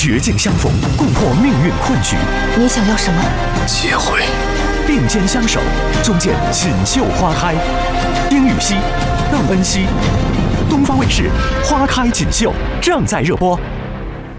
绝境相逢，共破命运困局。 你想要什么？ 结会。 并肩相守，终见锦绣花开。丁禹兮、邓恩熙，东方卫视《花开锦绣》正在热播。